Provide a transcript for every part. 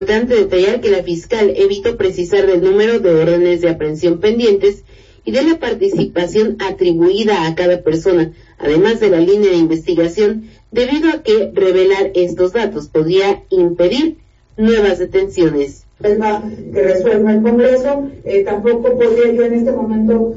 Importante detallar que la fiscal evitó precisar del número de órdenes de aprehensión pendientes y de la participación atribuida a cada persona, además de la línea de investigación, debido a que revelar estos datos podría impedir nuevas detenciones. Que resuelva el Congreso, tampoco podría yo en este momento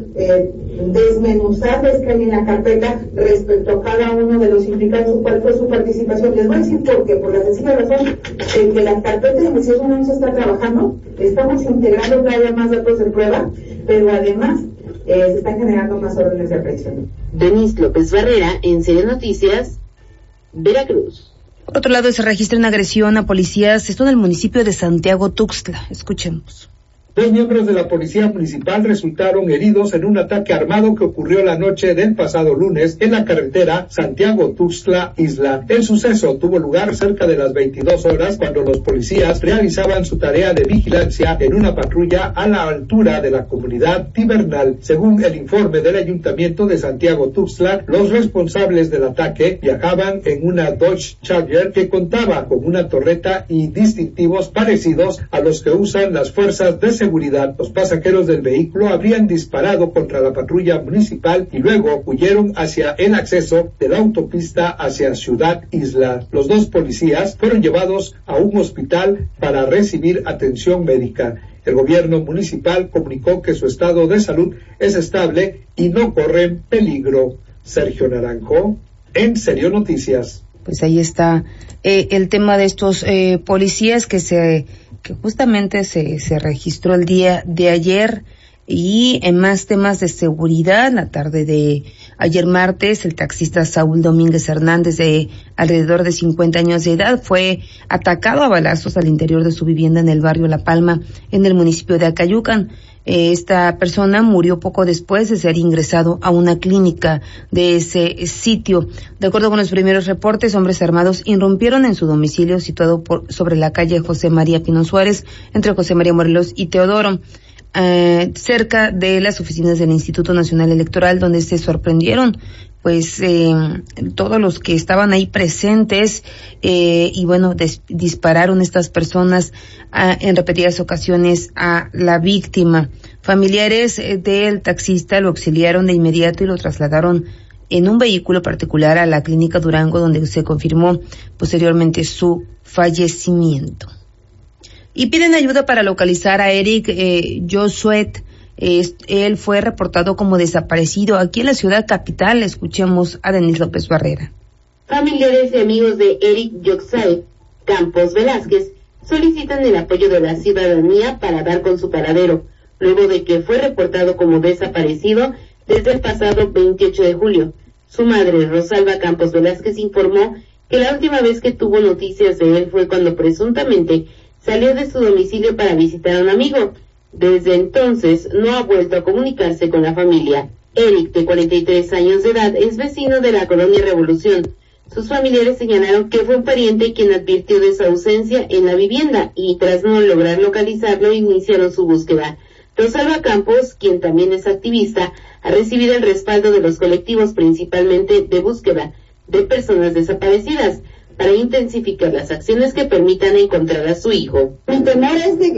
desmenuzarles que hay en la carpeta respecto a cada uno de los implicados, cuál fue su participación. Les voy a decir por qué, por la sencilla razón que la carpeta de investigación no se está trabajando, estamos integrando cada vez más datos de prueba, pero además se están generando más órdenes de aprehensión. Denise López Barrera, en Serie Noticias, Veracruz. Por otro lado, se registra una agresión a policías, esto en el municipio de Santiago Tuxtla. Escuchemos. 2 miembros de la Policía Municipal resultaron heridos en un ataque armado que ocurrió la noche del pasado lunes en la carretera Santiago-Tuxtla-Isla. El suceso tuvo lugar cerca de las 22 horas cuando los policías realizaban su tarea de vigilancia en una patrulla a la altura de la comunidad Tibernal. Según el informe del Ayuntamiento de Santiago-Tuxtla, los responsables del ataque viajaban en una Dodge Charger que contaba con una torreta y distintivos parecidos a los que usan las fuerzas de seguridad. Los pasajeros del vehículo habrían disparado contra la patrulla municipal y luego huyeron hacia el acceso de la autopista hacia Ciudad Isla. Los 2 policías fueron llevados a un hospital para recibir atención médica. El gobierno municipal comunicó que su estado de salud es estable y no corren peligro. Sergio Naranjo, en Serio Noticias. Pues ahí está el tema de estos policías que justamente se registró el día de ayer. Y en más temas de seguridad, la tarde de ayer martes, el taxista Saúl Domínguez Hernández, de alrededor de 50 años de edad, fue atacado a balazos al interior de su vivienda en el barrio La Palma, en el municipio de Acayucan. Esta persona murió poco después de ser ingresado a una clínica de ese sitio. De acuerdo con los primeros reportes, hombres armados irrumpieron en su domicilio situado sobre la calle José María Pino Suárez, entre José María Morelos y Teodoro, cerca de las oficinas del Instituto Nacional Electoral, donde se sorprendieron pues todos los que estaban ahí presentes, y bueno, dispararon estas personas en repetidas ocasiones a la víctima. Familiares del taxista lo auxiliaron de inmediato y lo trasladaron en un vehículo particular a la clínica Durango, donde se confirmó posteriormente su fallecimiento. Y piden ayuda para localizar a Eric Josuet. Él fue reportado como desaparecido aquí en la ciudad capital. Escuchemos a Denise López Barrera. Familiares y amigos de Eric Josuet Campos Velázquez solicitan el apoyo de la ciudadanía para dar con su paradero, luego de que fue reportado como desaparecido desde el pasado 28 de julio. Su madre, Rosalba Campos Velázquez, informó que la última vez que tuvo noticias de él fue cuando presuntamente salió de su domicilio para visitar a un amigo. Desde entonces no ha vuelto a comunicarse con la familia. Eric, de 43 años de edad, es vecino de la colonia Revolución. Sus familiares señalaron que fue un pariente quien advirtió de su ausencia en la vivienda y tras no lograr localizarlo iniciaron su búsqueda. Rosalba Campos, quien también es activista, ha recibido el respaldo de los colectivos principalmente de búsqueda de personas desaparecidas, para intensificar las acciones que permitan encontrar a su hijo. Mi temor es de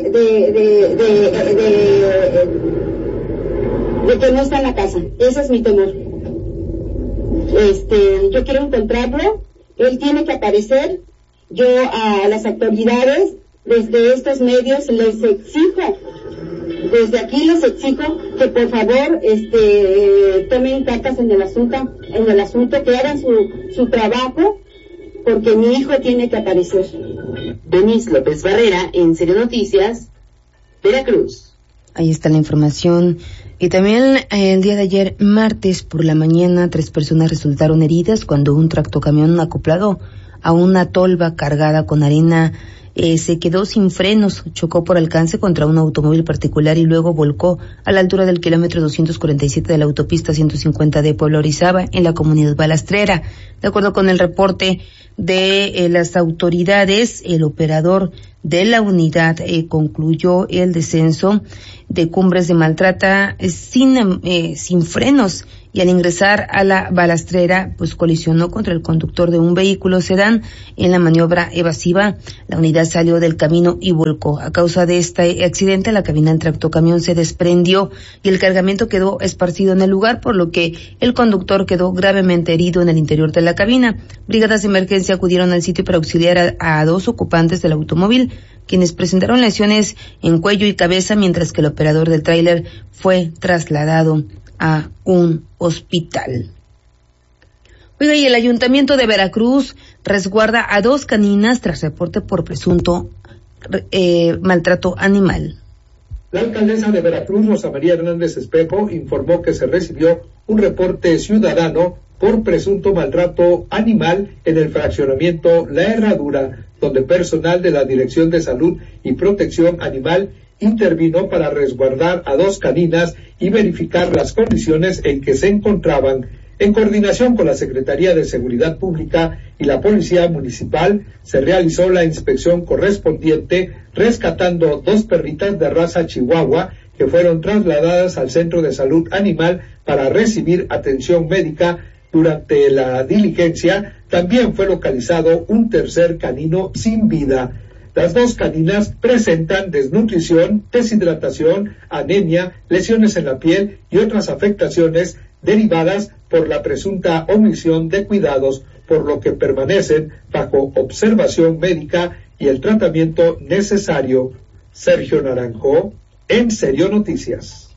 que no está en la casa. Ese es mi temor. Yo quiero encontrarlo. Él tiene que aparecer. Yo a las autoridades, desde estos medios, les exijo, desde aquí les exijo que por favor tomen cartas en el asunto, que hagan su trabajo, porque mi hijo tiene que aparecer. Denise López Barrera, en Serio Noticias, Veracruz. Ahí está la información. Y también el día de ayer, martes por la mañana, 3 personas resultaron heridas cuando un tractocamión acoplado a una tolva cargada con arena se quedó sin frenos, chocó por alcance contra un automóvil particular y luego volcó a la altura del kilómetro 247 de la autopista 150 de Puebla Orizaba, en la comunidad balastrera. De De acuerdo con el reporte de las autoridades, el operador de la unidad concluyó el descenso de Cumbres de Maltrata sin frenos, y al ingresar a la balastrera pues colisionó contra el conductor de un vehículo sedán en la maniobra evasiva. La unidad salió del camino y volcó. A causa de este accidente, la cabina del tractocamión se desprendió y el cargamento quedó esparcido en el lugar, por lo que el conductor quedó gravemente herido en el interior de la cabina. Brigadas de emergencia acudieron al sitio para auxiliar a 2 ocupantes del automóvil, quienes presentaron lesiones en cuello y cabeza, mientras que el operador del tráiler fue trasladado a un hospital. Oiga, y el Ayuntamiento de Veracruz resguarda a 2 caninas tras reporte por presunto maltrato animal. La alcaldesa de Veracruz, Rosa María Hernández Espejo, informó que se recibió un reporte ciudadano por presunto maltrato animal en el fraccionamiento La Herradura, donde personal de la Dirección de Salud y Protección Animal intervino para resguardar a 2 caninas y verificar las condiciones en que se encontraban. En coordinación con la Secretaría de Seguridad Pública y la Policía Municipal, se realizó la inspección correspondiente, rescatando 2 perritas de raza Chihuahua que fueron trasladadas al Centro de Salud Animal para recibir atención médica. Durante la diligencia también fue localizado un tercer canino sin vida. Las 2 caninas presentan desnutrición, deshidratación, anemia, lesiones en la piel y otras afectaciones derivadas por la presunta omisión de cuidados, por lo que permanecen bajo observación médica y el tratamiento necesario. Sergio Naranjo, En Serio Noticias.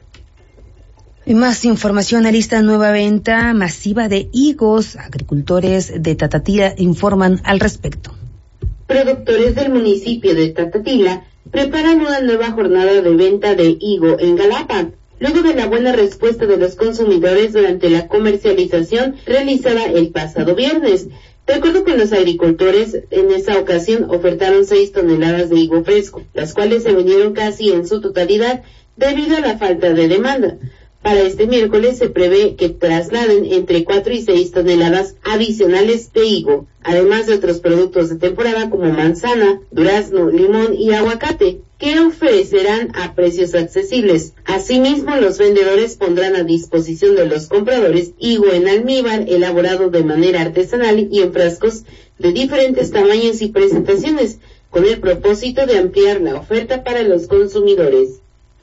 Y más información, alista nueva venta masiva de higos. Agricultores de Tatatila informan al respecto. Productores del municipio de Tatatila preparan una nueva jornada de venta de higo en Galapa, luego de la buena respuesta de los consumidores durante la comercialización realizada el pasado viernes. De acuerdo con los agricultores, en esa ocasión ofertaron 6 toneladas de higo fresco, las cuales se vendieron casi en su totalidad debido a la falta de demanda. Para este miércoles se prevé que trasladen entre 4 y 6 toneladas adicionales de higo, además de otros productos de temporada como manzana, durazno, limón y aguacate, que ofrecerán a precios accesibles. Asimismo, los vendedores pondrán a disposición de los compradores higo en almíbar elaborado de manera artesanal y en frascos de diferentes tamaños y presentaciones, con el propósito de ampliar la oferta para los consumidores.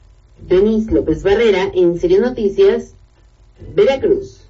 Denis López Barrera, En Serio Noticias, Veracruz.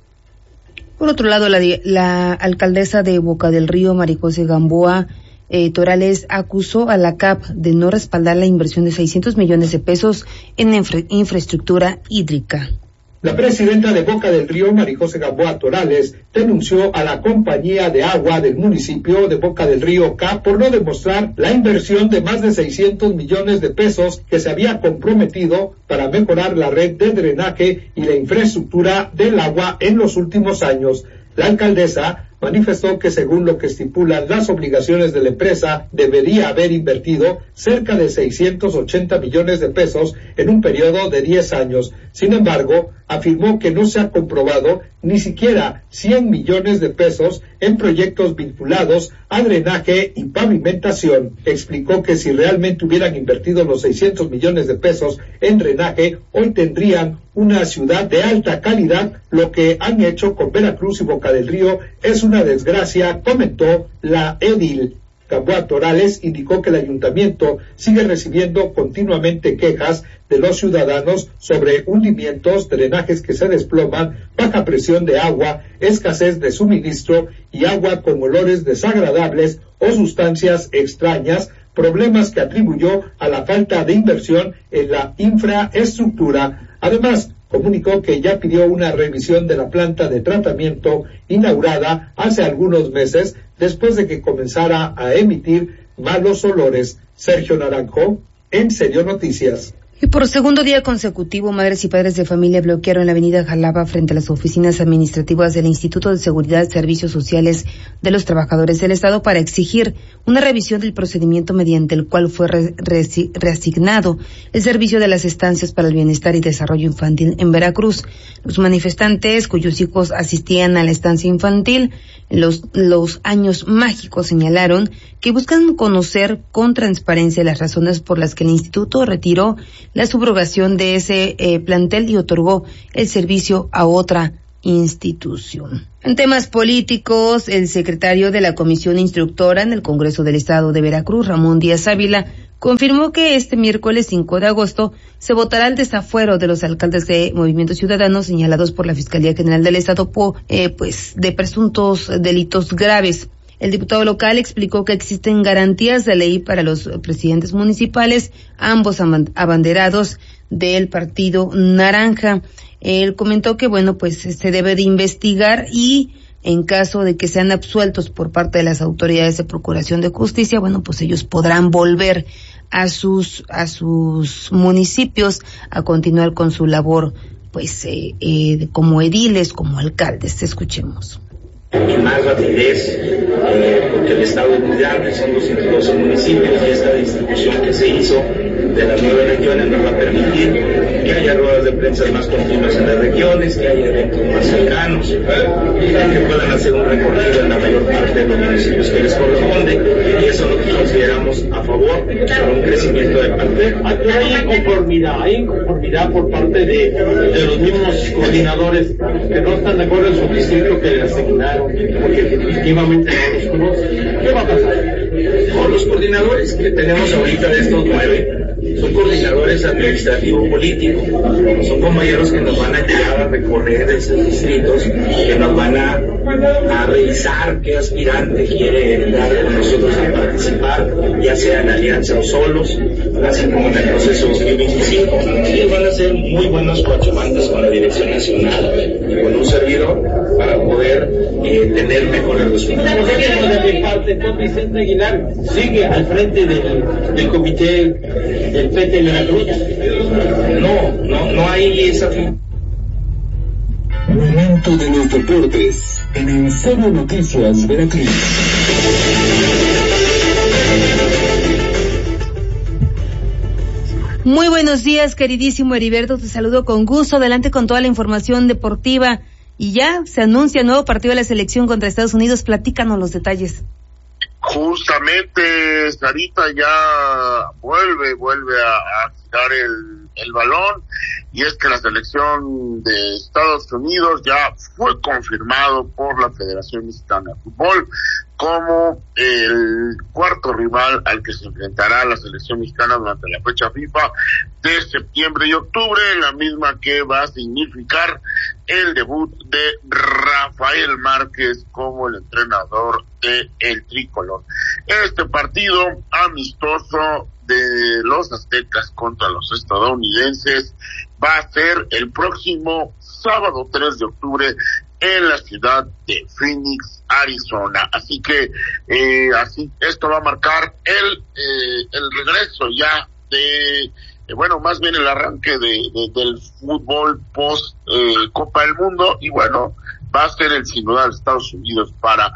Por otro lado, la alcaldesa de Boca del Río, María José Gamboa Torales, acusó a la CAP de no respaldar la inversión de 600 millones de pesos en infraestructura hídrica. La presidenta de Boca del Río, María José Gamboa Torales, denunció a la compañía de agua del municipio de Boca del Río, CAP, por no demostrar la inversión de más de 600 millones de pesos que se había comprometido para mejorar la red de drenaje y la infraestructura del agua en los últimos años. La alcaldesa manifestó que según lo que estipulan las obligaciones de la empresa, debería haber invertido cerca de 680 millones de pesos en un periodo de 10 años. Sin embargo, afirmó que no se ha comprobado ni siquiera 100 millones de pesos en proyectos vinculados a drenaje y pavimentación. Explicó que si realmente hubieran invertido los 600 millones de pesos en drenaje, hoy tendrían una ciudad de alta calidad. Lo que han hecho con Veracruz y Boca del Río es una desgracia, comentó la edil. Gamboa Torales indicó que el ayuntamiento sigue recibiendo continuamente quejas de los ciudadanos sobre hundimientos, drenajes que se desploman, baja presión de agua, escasez de suministro y agua con olores desagradables o sustancias extrañas, problemas que atribuyó a la falta de inversión en la infraestructura. Además, comunicó que ya pidió una revisión de la planta de tratamiento inaugurada hace algunos meses después de que comenzara a emitir malos olores. Sergio Naranjo, En Serio Noticias. Y por segundo día consecutivo, madres y padres de familia bloquearon la avenida Jalapa frente a las oficinas administrativas del Instituto de Seguridad y Servicios Sociales de los Trabajadores del Estado para exigir una revisión del procedimiento mediante el cual fue reasignado el servicio de las estancias para el bienestar y desarrollo infantil en Veracruz. Los manifestantes, cuyos hijos asistían a la estancia infantil en los años mágicos, señalaron que buscan conocer con transparencia las razones por las que el instituto retiró la subrogación de ese plantel y otorgó el servicio a otra institución. En temas políticos, el secretario de la Comisión Instructora en el Congreso del Estado de Veracruz, Ramón Díaz Ávila, confirmó que este miércoles 5 de agosto se votará el desafuero de los alcaldes de Movimiento Ciudadano señalados por la Fiscalía General del Estado de presuntos delitos graves. El diputado local explicó que existen garantías de ley para los presidentes municipales, ambos abanderados del Partido Naranja. Él comentó que, se debe de investigar y en caso de que sean absueltos por parte de las autoridades de Procuración de Justicia, ellos podrán volver a sus municipios a continuar con su labor, como ediles, como alcaldes. Escuchemos. Y más rapidez, porque el estado es muy grande, son 212 municipios y esta distribución que se hizo de las 9 regiones nos va a permitir que haya ruedas de prensa más continuas en las regiones, que haya eventos más cercanos, que puedan hacer un recorrido en la mayor parte de los municipios que les corresponde, y eso nosotros consideramos a favor para un crecimiento de parte. Hay inconformidad por parte de los mismos coordinadores que no están de acuerdo en su distrito que les asignaron, porque definitivamente no los conocen. ¿Qué va a pasar? Con los coordinadores que tenemos ahorita de estos 9, son coordinadores administrativo-políticos, son compañeros que nos van a ayudar a recorrer esos distritos, que nos van a revisar qué aspirante quiere dar con nosotros a participar, ya sea en alianza o solos, así como en el proceso 2025. Y van a ser muy buenos coachumantes con la Dirección Nacional y con un servidor para poder tener mejores resultados. De mi parte, entonces Vicente Aguilar sigue al frente del comité del PT de Veracruz. No hay esa. Momento de los deportes en En Serio Noticias Veracruz. Muy buenos días, queridísimo Heriberto, te saludo con gusto. Adelante con toda la información deportiva. Y ya se anuncia nuevo partido de la selección contra Estados Unidos. Platícanos los detalles. Justamente, Sarita ya vuelve a girar el balón, y es que la selección de Estados Unidos ya fue confirmado por la Federación Mexicana de Fútbol como el cuarto rival al que se enfrentará la selección mexicana durante la fecha FIFA de septiembre y octubre, la misma que va a significar el debut de Rafael Márquez como el entrenador de el tricolor. Este partido amistoso de los aztecas contra los estadounidenses va a ser el próximo sábado 3 de octubre en la ciudad de Phoenix, Arizona. Así que esto va a marcar el regreso ya de más bien el arranque del fútbol post Copa del Mundo, y va a ser el sinodal de Estados Unidos para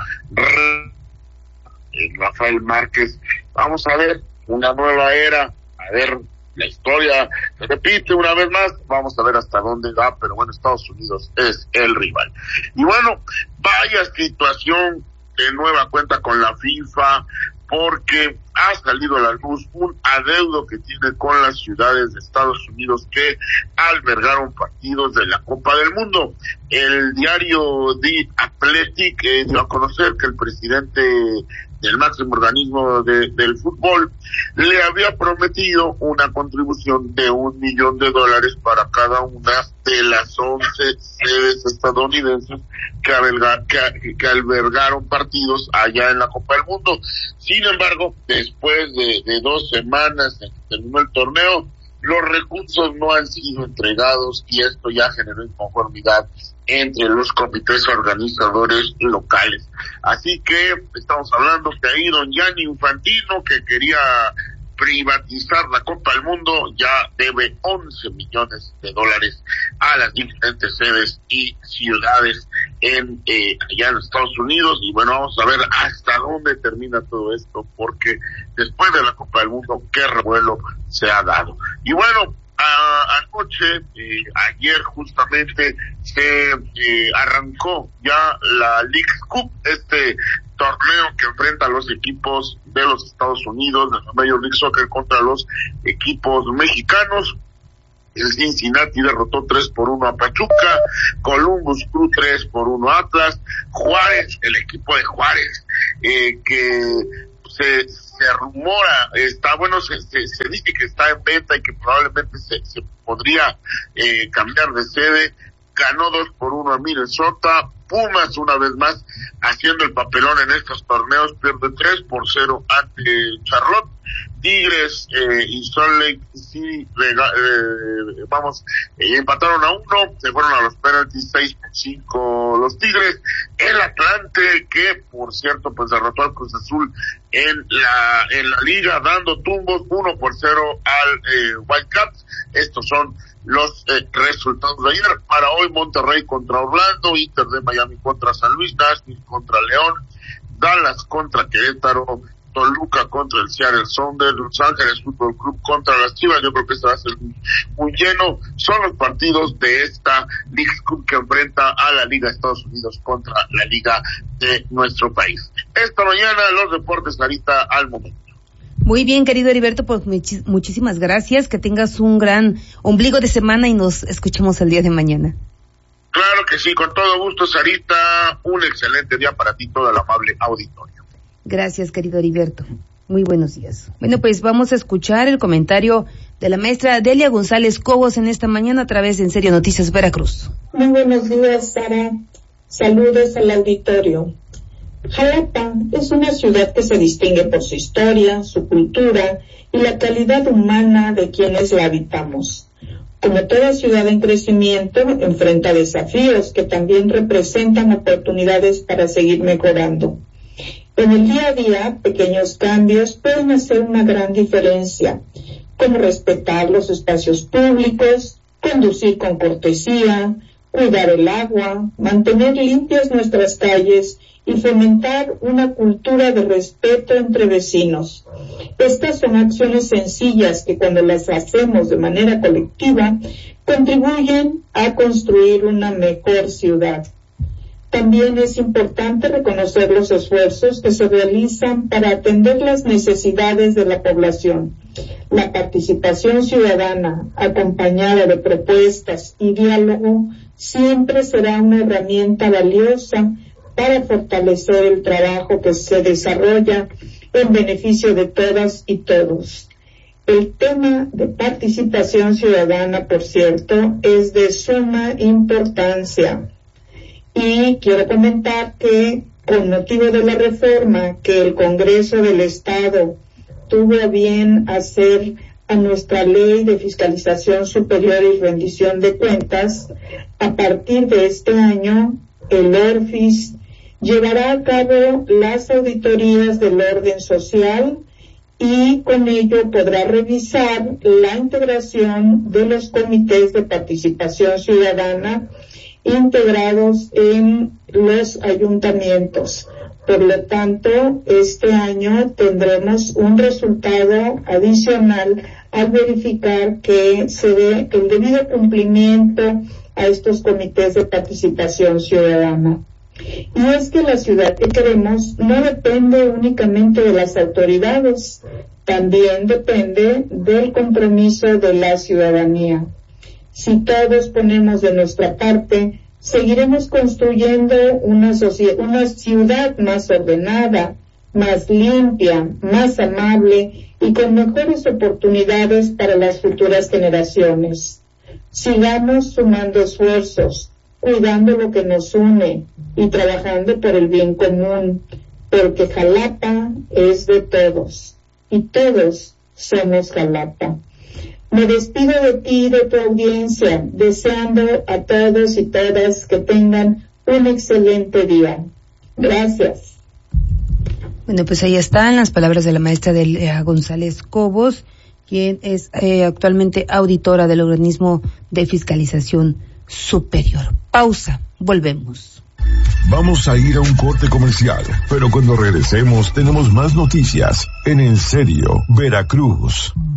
Rafael Márquez. Vamos a ver una nueva era, a ver, la historia se repite una vez más, vamos a ver hasta dónde va, pero Estados Unidos es el rival. Y vaya situación de nueva cuenta con la FIFA, porque ha salido a la luz un adeudo que tiene con las ciudades de Estados Unidos que albergaron partidos de la Copa del Mundo. El diario The Athletic dio a conocer que el presidente del máximo organismo del fútbol le había prometido una contribución de $1 millón para cada una de las 11 sedes estadounidenses que albergaron partidos allá en la Copa del Mundo. Sin embargo, después de 2 semanas en que terminó el torneo, los recursos no han sido entregados, y esto ya generó inconformidad entre los comités organizadores locales. Así que estamos hablando que ahí don Gianni Infantino, que quería privatizar la Copa del Mundo, ya debe $11 millones a las diferentes sedes y ciudades allá en Estados Unidos. Y bueno, vamos a ver hasta dónde termina todo esto, porque después de la Copa del Mundo, qué revuelo se ha dado. Y bueno, anoche, ayer justamente, se arrancó ya la League Cup, este torneo que enfrenta a los equipos de los Estados Unidos, de la Major League Soccer, contra los equipos mexicanos. El Cincinnati derrotó 3-1 a Pachuca, Columbus Crew 3-1 a Atlas, Juárez, el equipo de Juárez, que se rumora, se dice que está en venta y que probablemente se podría cambiar de sede, ganó 2-1 a Minnesota. Pumas, una vez más, haciendo el papelón en estos torneos, pierde 3-0 ante Charlotte. Tigres y Salt Lake City empataron a 1, se fueron a los penaltis 6-5 los Tigres. El Atlante, que por cierto pues derrotó al Cruz Azul en la liga, dando tumbos 1-0 al Whitecaps. Estos son los resultados de ayer. Para hoy, Monterrey contra Orlando, Inter de Miami contra San Luis, Nashville contra León, Dallas contra Querétaro, Toluca contra el Seattle Sounders, Los Ángeles Fútbol Club contra las Chivas. Yo creo que este va a ser muy lleno. Son los partidos de esta League Cup que enfrenta a la Liga de Estados Unidos contra la Liga de nuestro país. Esta mañana los deportes, Sarita, al momento. Muy bien, querido Heriberto, pues muchísimas gracias. Que tengas un gran ombligo de semana y nos escuchamos el día de mañana. Claro que sí, con todo gusto, Sarita. Un excelente día para ti, todo el amable auditorio. Gracias, querido Heriberto. Muy buenos días. Bueno, pues vamos a escuchar el comentario de la maestra Delia González Cobos en esta mañana a través de En Serio Noticias Veracruz. Muy buenos días, Sara. Saludos al auditorio. Jalapa es una ciudad que se distingue por su historia, su cultura y la calidad humana de quienes la habitamos. Como toda ciudad en crecimiento, enfrenta desafíos que también representan oportunidades para seguir mejorando. En el día a día, pequeños cambios pueden hacer una gran diferencia, como respetar los espacios públicos, conducir con cortesía, cuidar el agua, mantener limpias nuestras calles y fomentar una cultura de respeto entre vecinos. Estas son acciones sencillas que cuando las hacemos de manera colectiva, contribuyen a construir una mejor ciudad. También es importante reconocer los esfuerzos que se realizan para atender las necesidades de la población. La participación ciudadana, acompañada de propuestas y diálogo, siempre será una herramienta valiosa para fortalecer el trabajo que se desarrolla en beneficio de todas y todos. El tema de participación ciudadana, por cierto, es de suma importancia. Y quiero comentar que con motivo de la reforma que el Congreso del Estado tuvo a bien hacer a nuestra Ley de Fiscalización Superior y Rendición de Cuentas, a partir de este año, el ORFIS llevará a cabo las auditorías del orden social y con ello podrá revisar la integración de los comités de participación ciudadana integrados en los ayuntamientos. Por lo tanto, este año tendremos un resultado adicional al verificar que se dé el debido cumplimiento a estos comités de participación ciudadana. Y es que la ciudad que queremos no depende únicamente de las autoridades, también depende del compromiso de la ciudadanía. Si todos ponemos de nuestra parte, seguiremos construyendo una ciudad más ordenada, más limpia, más amable y con mejores oportunidades para las futuras generaciones. Sigamos sumando esfuerzos, cuidando lo que nos une y trabajando por el bien común, porque Jalapa es de todos y todos somos Jalapa. Me despido de ti y de tu audiencia, deseando a todos y todas que tengan un excelente día. Gracias. Bueno, pues ahí están las palabras de la maestra Delia González Cobos, quien es actualmente auditora del organismo de fiscalización superior. Pausa, volvemos. Vamos a ir a un corte comercial, pero cuando regresemos tenemos más noticias en En Serio, Veracruz.